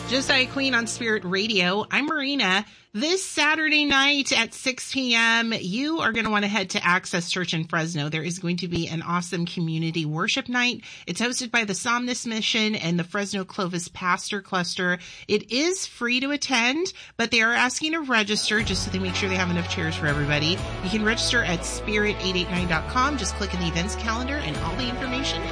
Josiah Queen on Spirit Radio. I'm Marina. This Saturday night at 6 p.m., you are going to want to head to Access Church in Fresno. There is going to be an awesome community worship night. It's hosted by the Somnus Mission and the Fresno Clovis Pastor Cluster. It is free to attend, but they are asking to register just so they make sure they have enough chairs for everybody. You can register at spirit889.com. Just click in the events calendar and all the information